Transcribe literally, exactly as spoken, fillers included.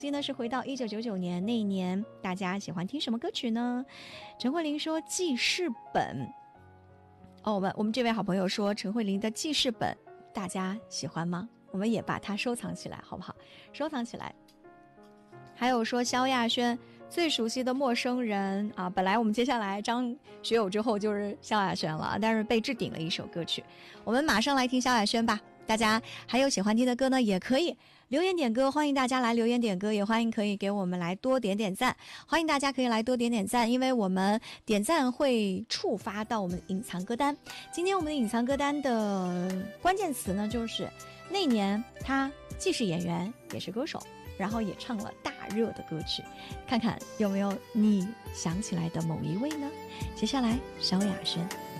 今呢是回到一九九九年那一年，大家喜欢听什么歌曲呢？陈慧琳说记事本。哦，我们我们这位好朋友说陈慧琳的记事本大家喜欢吗？我们也把它收藏起来好不好？收藏起来。还有说萧亚轩最熟悉的陌生人啊，本来我们接下来张学友之后就是萧亚轩了，但是被置顶了一首歌曲，我们马上来听萧亚轩吧。大家还有喜欢听的歌呢，也可以留言点歌，欢迎大家来留言点歌，也欢迎可以给我们来多点点赞，欢迎大家可以来多点点赞，因为我们点赞会触发到我们隐藏歌单。今天我们的隐藏歌单的关键词呢，就是那年他既是演员也是歌手，然后也唱了大热的歌曲，看看有没有你想起来的某一位呢？接下来萧亚轩。